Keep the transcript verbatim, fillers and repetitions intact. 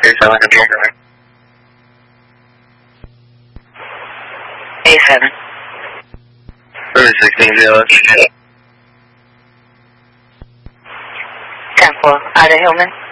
seven control. A seven. sixteen zero. ten four. Ida Hillman.